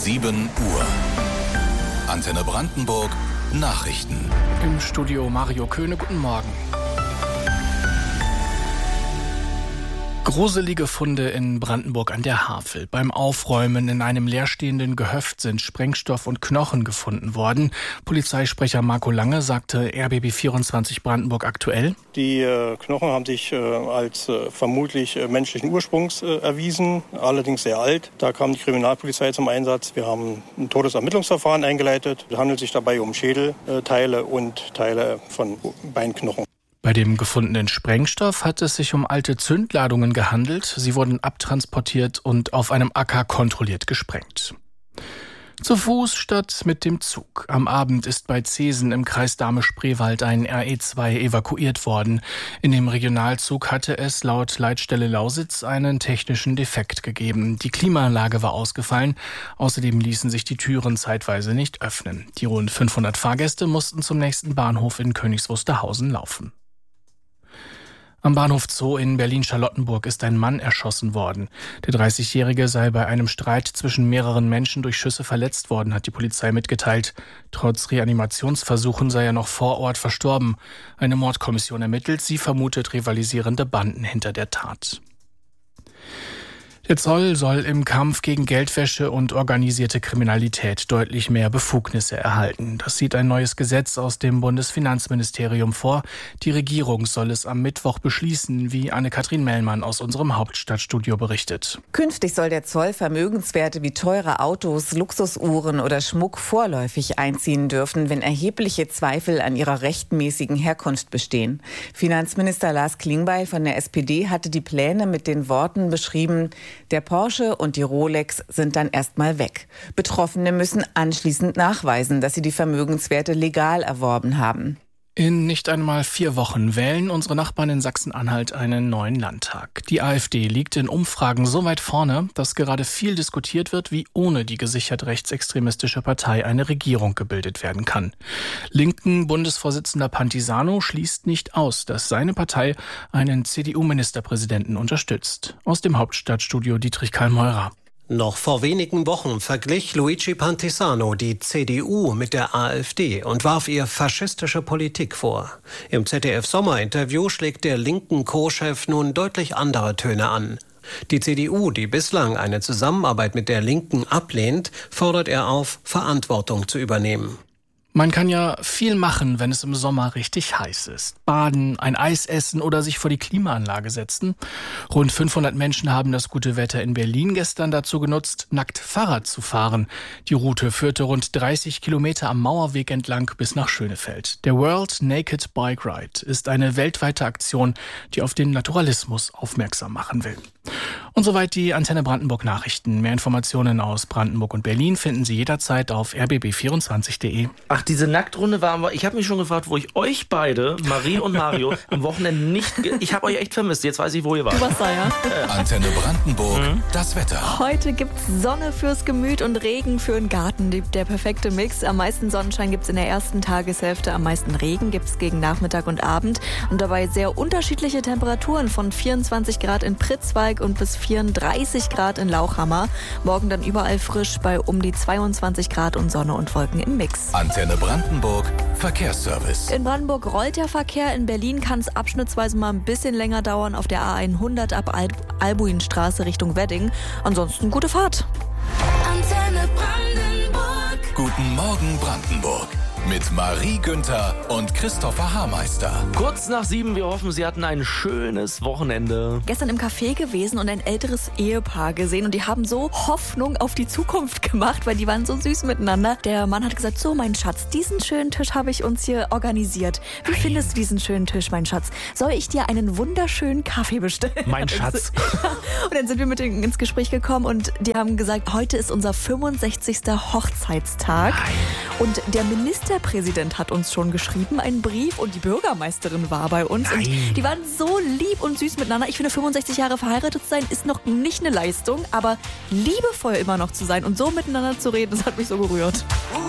7 Uhr. Antenne Brandenburg Nachrichten. Im Studio Mario Köhne, guten Morgen. Gruselige Funde in Brandenburg an der Havel. Beim Aufräumen in einem leerstehenden Gehöft sind Sprengstoff und Knochen gefunden worden. Polizeisprecher Marco Lange sagte RBB 24 Brandenburg aktuell: Die Knochen haben sich als vermutlich menschlichen Ursprungs erwiesen, allerdings sehr alt. Da kam die Kriminalpolizei zum Einsatz. Wir haben ein Todesermittlungsverfahren eingeleitet. Es handelt sich dabei um Schädelteile und Teile von Beinknochen. Bei dem gefundenen Sprengstoff hat es sich um alte Zündladungen gehandelt. Sie wurden abtransportiert und auf einem Acker kontrolliert gesprengt. Zu Fuß statt mit dem Zug. Am Abend ist bei Zesen im Kreis Dahme-Spreewald ein RE2 evakuiert worden. In dem Regionalzug hatte es laut Leitstelle Lausitz einen technischen Defekt gegeben. Die Klimaanlage war ausgefallen. Außerdem ließen sich die Türen zeitweise nicht öffnen. Die rund 500 Fahrgäste mussten zum nächsten Bahnhof in Königs Wusterhausen laufen. Am Bahnhof Zoo in Berlin-Charlottenburg ist ein Mann erschossen worden. Der 30-Jährige sei bei einem Streit zwischen mehreren Menschen durch Schüsse verletzt worden, hat die Polizei mitgeteilt. Trotz Reanimationsversuchen sei er noch vor Ort verstorben. Eine Mordkommission ermittelt. Sie vermutet rivalisierende Banden hinter der Tat. Der Zoll soll im Kampf gegen Geldwäsche und organisierte Kriminalität deutlich mehr Befugnisse erhalten. Das sieht ein neues Gesetz aus dem Bundesfinanzministerium vor. Die Regierung soll es am Mittwoch beschließen, wie Anne-Kathrin Mellmann aus unserem Hauptstadtstudio berichtet. Künftig soll der Zoll Vermögenswerte wie teure Autos, Luxusuhren oder Schmuck vorläufig einziehen dürfen, wenn erhebliche Zweifel an ihrer rechtmäßigen Herkunft bestehen. Finanzminister Lars Klingbeil von der SPD hatte die Pläne mit den Worten beschrieben: Der Porsche und die Rolex sind dann erstmal weg. Betroffene müssen anschließend nachweisen, dass sie die Vermögenswerte legal erworben haben. In nicht einmal 4 Wochen wählen unsere Nachbarn in Sachsen-Anhalt einen neuen Landtag. Die AfD liegt in Umfragen so weit vorne, dass gerade viel diskutiert wird, wie ohne die gesichert rechtsextremistische Partei eine Regierung gebildet werden kann. Linken Bundesvorsitzender Pantisano schließt nicht aus, dass seine Partei einen CDU-Ministerpräsidenten unterstützt. Aus dem Hauptstadtstudio Dietrich Karl Meurer. Noch vor wenigen Wochen verglich Luigi Pantisano die CDU mit der AfD und warf ihr faschistische Politik vor. Im ZDF-Sommerinterview schlägt der linken Co-Chef nun deutlich andere Töne an. Die CDU, die bislang eine Zusammenarbeit mit der Linken ablehnt, fordert er auf, Verantwortung zu übernehmen. Man kann ja viel machen, wenn es im Sommer richtig heiß ist. Baden, ein Eis essen oder sich vor die Klimaanlage setzen. Rund 500 Menschen haben das gute Wetter in Berlin gestern dazu genutzt, nackt Fahrrad zu fahren. Die Route führte rund 30 Kilometer am Mauerweg entlang bis nach Schönefeld. Der World Naked Bike Ride ist eine weltweite Aktion, die auf den Naturalismus aufmerksam machen will. Und soweit die Antenne Brandenburg Nachrichten. Mehr Informationen aus Brandenburg und Berlin finden Sie jederzeit auf rbb24.de. Ach, diese Nacktrunde war aber, ich habe mich schon gefragt, wo ich euch beide, Marie und Mario, am Wochenende nicht, ich habe euch echt vermisst, jetzt weiß ich, wo ihr wart. Du warst da, ja? Antenne Brandenburg, das Wetter. Heute gibt's Sonne fürs Gemüt und Regen für den Garten, der perfekte Mix. Am meisten Sonnenschein gibt's in der ersten Tageshälfte, am meisten Regen gibt's gegen Nachmittag und Abend. Und dabei sehr unterschiedliche Temperaturen von 24 Grad in Pritzwalk und bis 34 Grad in Lauchhammer. Morgen dann überall frisch bei um die 22 Grad und Sonne und Wolken im Mix. Antenne Brandenburg, Verkehrsservice. In Brandenburg rollt der Verkehr. In Berlin kann es abschnittsweise mal ein bisschen länger dauern auf der A100 ab Albuinstraße Richtung Wedding. Ansonsten gute Fahrt. Antenne Brandenburg. Guten Morgen Brandenburg. Mit Marie Günther und Christopher Haarmeister. Kurz nach 7, wir hoffen, Sie hatten ein schönes Wochenende. Gestern im Café gewesen und ein älteres Ehepaar gesehen und die haben so Hoffnung auf die Zukunft gemacht, weil die waren so süß miteinander. Der Mann hat gesagt, so mein Schatz, diesen schönen Tisch habe ich uns hier organisiert. Wie findest du diesen schönen Tisch, mein Schatz? Soll ich dir einen wunderschönen Kaffee bestellen? Mein Schatz. Und dann sind wir mit denen ins Gespräch gekommen und die haben gesagt, heute ist unser 65. Hochzeitstag. Nein. Und der Ministerpräsident hat uns schon geschrieben, einen Brief, und die Bürgermeisterin war bei uns. Nein. Und die waren so lieb und süß miteinander. Ich finde, 65 Jahre verheiratet zu sein ist noch nicht eine Leistung, aber liebevoll immer noch zu sein und so miteinander zu reden, das hat mich so gerührt.